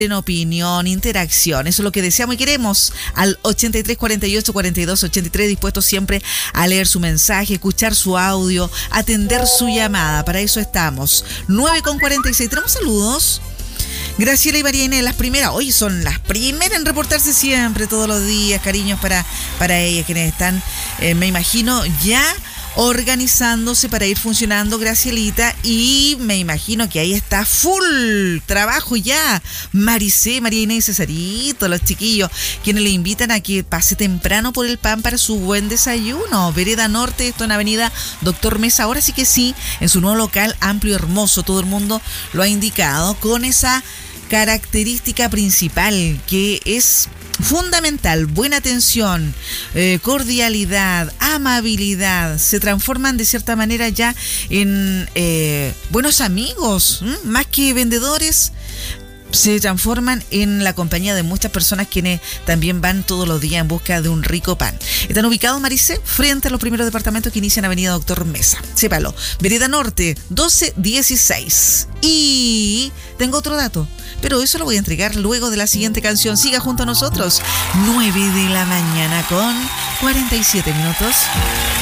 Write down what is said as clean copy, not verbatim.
en opinión, interacción, eso es lo que deseamos y queremos, al 83 48 42 83, dispuessto siempre a leer su mensaje, escuchar su audio, atender su llamada, para eso estamos. 9:46, tenemos saludos. Graciela y María Inés, las primeras, hoy son las primeras en reportarse siempre, todos los días, cariños para ellas, quienes están, me imagino, ya organizándose para ir funcionando, Gracielita, y me imagino que ahí está full trabajo ya. Maricé, María Inés, Cesarito, los chiquillos, quienes le invitan a que pase temprano por el pan para su buen desayuno. Vereda Norte, esto en Avenida Doctor Mesa, ahora sí que sí, en su nuevo local, amplio, hermoso, todo el mundo lo ha indicado, con esa característica principal que es fundamental: buena atención, cordialidad, amabilidad. Se transforman de cierta manera ya en buenos amigos, más que vendedores. Se transforman en la compañía de muchas personas quienes también van todos los días en busca de un rico pan. Están ubicados, Maricé, frente a los primeros departamentos que inician Avenida Doctor Mesa. Sépalo, Vereda Norte, 1216. Y tengo otro dato, pero eso lo voy a entregar luego de la siguiente canción. Siga junto a nosotros. 9 de la mañana con 47 minutos.